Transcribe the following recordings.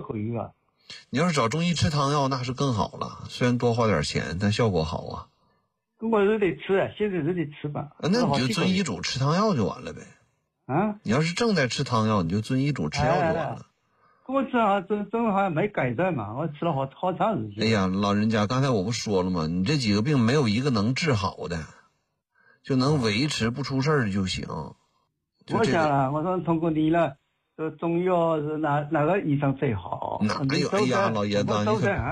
可以啊。 你要是找中医吃汤药，那是更好了，虽然多花点钱，但效果好啊。 我是得吃啊，现在是得吃吧。 那你就遵医嘱吃汤药就完了呗。 啊， 你要是正在吃汤药，你就遵医嘱吃药就完了。 我吃好真好像没改善嘛，我吃了好长时间。 哎呀，老人家，刚才我不说了吗？你这几个病没有一个能治好的，就能维持不出事儿就行。 我想了，我说通过你了，说中药是哪个医生最好？ 哪有？哎呀，老爷子，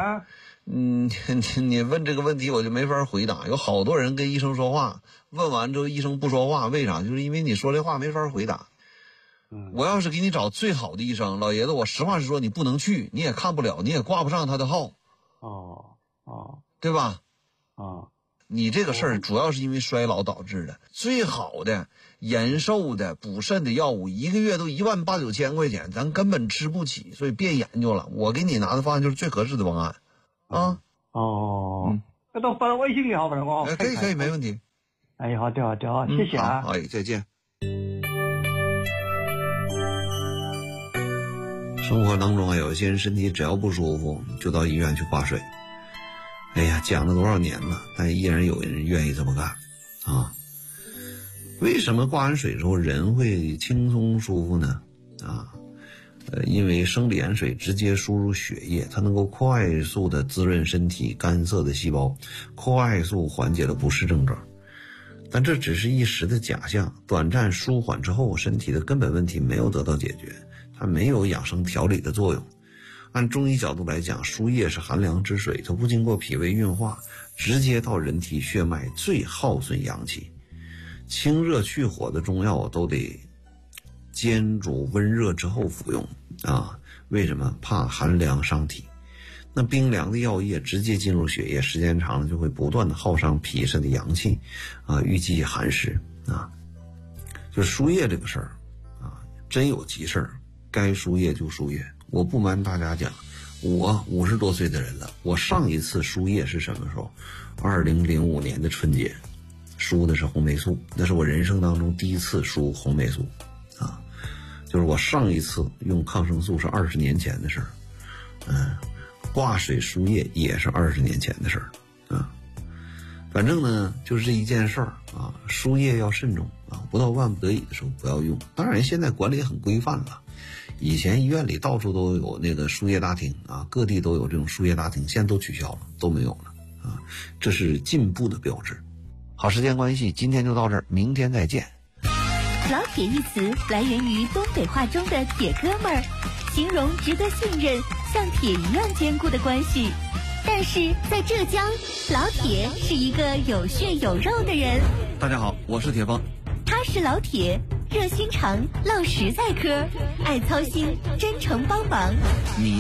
你问这个问题我就没法回答。有好多人跟医生说话，问完之后医生不说话，为啥？就是因为你说这话没法回答。我要是给你找最好的医生，老爷子，我实话实说，你不能去，你也看不了，你也挂不上他的号。对吧？你这个事儿主要是因为衰老导致的。最好的延寿的补肾的药物，一个月都18000、9000块钱，咱根本吃不起，所以别研究了。我给你拿的方案就是最合适的方案啊。 那都发到微信里好不好？ 可以，没问题。 哎，好的，谢谢啊。 好，再见。生活当中有些人身体只要不舒服，就到医院去挂水。哎呀，讲了多少年了，但依然有人愿意这么干啊！为什么挂完水之后人会轻松舒服呢？因为生理盐水直接输入血液，它能够快速的滋润身体干涩的细胞，快速缓解了不适症状。但这只是一时的假象，短暂舒缓之后，身体的根本问题没有得到解决，它没有养生调理的作用。按中医角度来讲，输液是寒凉之水，它不经过脾胃运化，直接到人体血脉，最耗损阳气。清热去火的中药都得煎煮温热之后服用啊，为什么？怕寒凉伤体。那冰凉的药液直接进入血液，时间长了就会不断的耗伤脾肾的阳气啊，郁积寒湿啊。就输液这个事儿啊，真有急事儿，该输液就输液。我不瞒大家讲，我50多岁的人了，我上一次输液是什么时候？2005年的春节，输的是红霉素，那是我人生当中第一次输红霉素啊。就是我上一次用抗生素是20年前的事儿，挂水输液也是20年前的事儿啊。反正呢，就是这一件事儿啊，输液要慎重啊，不到万不得已的时候不要用。当然，现在管理很规范了。以前医院里到处都有那个输液大厅啊，各地都有这种输液大厅，现在都取消了，都没有了啊，这是进步的标志。好，时间关系，今天就到这儿，明天再见。 老铁一词来源于东北话中的铁哥们儿，形容值得信任、像铁一样坚固的关系。但是在浙江，老铁是一个有血有肉的人。 大家好，我是铁峰。 他是老铁，热心肠，唠实在嗑，爱操心，真诚帮忙。 你